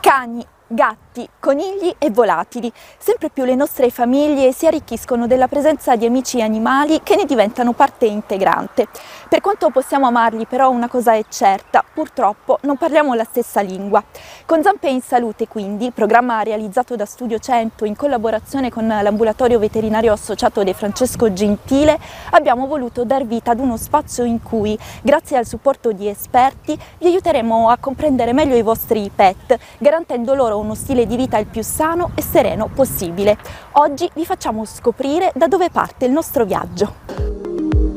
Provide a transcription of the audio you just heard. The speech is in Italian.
Cani, gatti, conigli e volatili. Sempre più le nostre famiglie si arricchiscono della presenza di amici animali che ne diventano parte integrante. Per quanto possiamo amarli, però una cosa è certa, purtroppo non parliamo la stessa lingua. Con Zampe in Salute, quindi, programma realizzato da Studio 100 in collaborazione con l'ambulatorio veterinario associato De Francesco Gentile, abbiamo voluto dar vita ad uno spazio in cui, grazie al supporto di esperti, vi aiuteremo a comprendere meglio i vostri pet, garantendo loro uno stile di vita il più sano e sereno possibile. Oggi vi facciamo scoprire da dove parte il nostro viaggio.